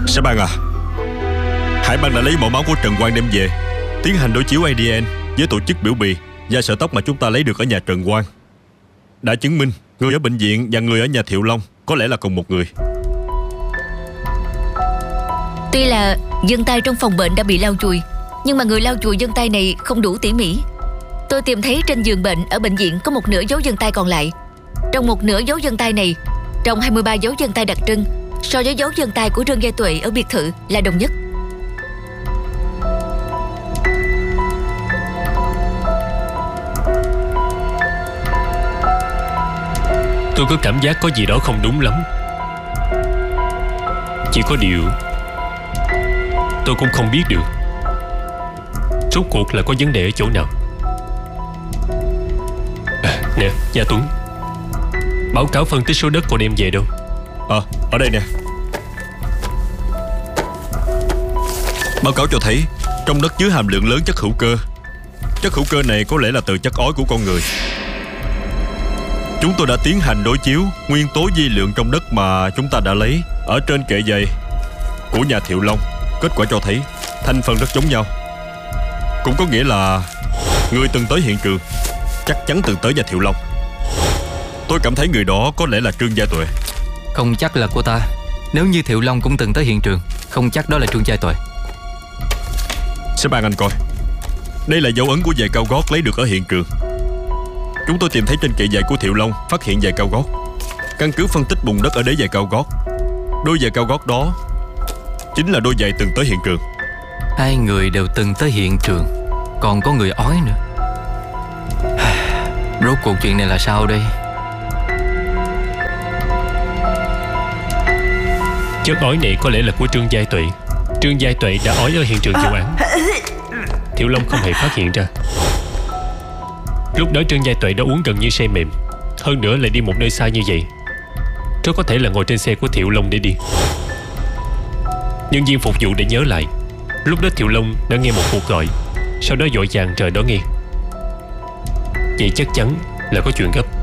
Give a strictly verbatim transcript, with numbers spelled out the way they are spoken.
Sếp Bang à, Hải Bang đã lấy mẫu máu của Trần Quang đem về, tiến hành đối chiếu a đê en với tổ chức biểu bì và sợi tóc mà chúng ta lấy được ở nhà Trần Quang. Đã chứng minh người ở bệnh viện và người ở nhà Thiệu Long có lẽ là cùng một người. Tuy là vân tay trong phòng bệnh đã bị lau chùi, nhưng mà người lau chùi vân tay này không đủ tỉ mỉ. Tôi tìm thấy trên giường bệnh ở bệnh viện có một nửa dấu vân tay còn lại. Trong một nửa dấu vân tay này, trong hai mươi ba dấu vân tay đặc trưng, so với dấu vân tay của Trương Gia Tuệ ở biệt thự là đồng nhất. Tôi có cảm giác có gì đó không đúng lắm. Chỉ có điều tôi cũng không biết được rốt cuộc là có vấn đề ở chỗ nào. À, nè, Gia Tuấn, báo cáo phân tích số đất cô đem về đâu? Ờ, à, ở đây nè. Báo cáo cho thấy trong đất chứa hàm lượng lớn chất hữu cơ. Chất hữu cơ này có lẽ là từ chất ói của con người. Chúng tôi đã tiến hành đối chiếu nguyên tố vi lượng trong đất mà chúng ta đã lấy ở trên kệ giày của nhà Thiệu Long. Kết quả cho thấy thành phần rất giống nhau. Cũng có nghĩa là người từng tới hiện trường chắc chắn từng tới nhà Thiệu Long. Tôi cảm thấy người đó có lẽ là Trương Gia Tuệ. Không chắc là cô ta. Nếu như Thiệu Long cũng từng tới hiện trường, không chắc đó là Trương Gia Tuệ. Sếp Bang anh coi, đây là dấu ấn của giày cao gót lấy được ở hiện trường. Chúng tôi tìm thấy trên kệ giày của Thiệu Long phát hiện giày cao gót. Căn cứ phân tích bùn đất ở đế giày cao gót, đôi giày cao gót đó chính là đôi giày từng tới hiện trường. Hai người đều từng tới hiện trường, còn có người ói nữa. Rốt cuộc chuyện này là sao đây? Chất ói này có lẽ là của Trương Gia Tuệ. Trương Gia Tuệ đã ói ở hiện trường vụ án. Thiệu Long không hề phát hiện ra. Lúc đó Trương Gia Tuệ đã uống gần như say mềm, hơn nữa lại đi một nơi xa như vậy. Rất có thể là ngồi trên xe của Thiệu Long để đi. Nhân viên phục vụ để nhớ lại, lúc đó Thiệu Long đã nghe một cuộc gọi, sau đó vội vàng rời đó nghe. Vậy chắc chắn là có chuyện gấp.